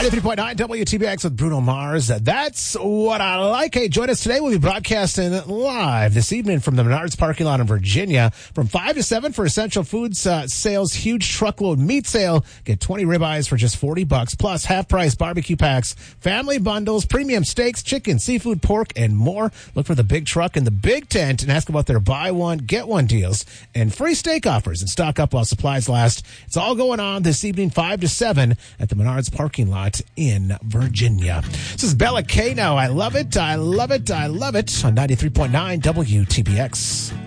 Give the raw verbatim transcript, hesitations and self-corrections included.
ninety-three point nine W T B X with Bruno Mars. That's what I like. Hey, join us today. We'll be broadcasting live this evening from the Menards parking lot in Virginia from five to seven for Essential Foods uh, Sales huge truckload meat sale. Get twenty ribeyes for just forty bucks plus half price barbecue packs, family bundles, premium steaks, chicken, seafood, pork, and more. Look for the big truck in the big tent and ask about their buy one, get one deals and free steak offers, and stock up while supplies last. It's all going on this evening, five to seven at the Menards parking lot in Virginia. This is Bella K now. I love it. I love it. I love it on ninety-three point nine W T B X.